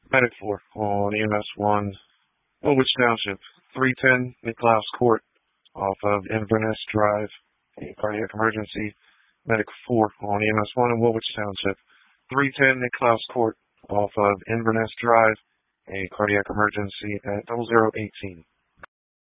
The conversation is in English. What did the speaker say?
Medic 4 on EMS 1, Woolwich Township, 310 Nicklaus Court off of Inverness Drive, a cardiac emergency. Medic 4 on EMS 1 in Woolwich Township, 310 Nicklaus Court off of Inverness Drive, a cardiac emergency at 0018.